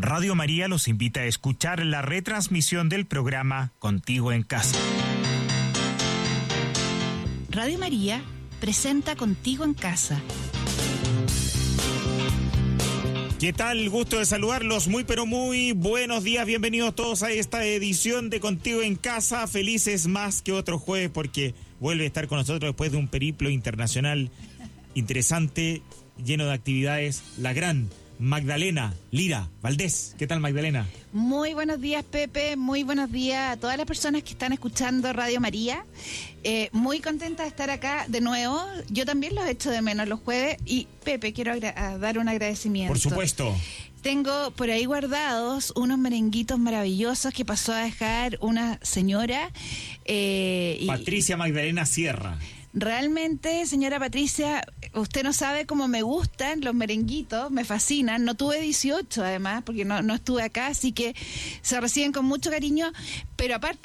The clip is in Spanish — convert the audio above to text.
Radio María los invita a escuchar la retransmisión del programa Contigo en Casa. Radio María presenta Contigo en Casa. ¿Qué tal? Gusto de saludarlos. Muy pero muy buenos días. Bienvenidos todos a esta edición de Contigo en Casa. Felices más que otro jueves porque vuelve a estar con nosotros después de un periplo internacional interesante, lleno de actividades, la gran Magdalena Lira Valdés. ¿Qué tal, Magdalena? Muy buenos días, Pepe. Muy buenos días a todas las personas que están escuchando Radio María. Muy contenta de estar acá de nuevo. Yo también los echo de menos los jueves. Y, Pepe, quiero dar un agradecimiento. Por supuesto. Tengo por ahí guardados unos merenguitos maravillosos que pasó a dejar una señora. Patricia Magdalena Sierra. Realmente, señora Patricia, usted no sabe cómo me gustan los merenguitos, me fascinan. No tuve 18 además, porque no estuve acá, así que se reciben con mucho cariño. Pero aparte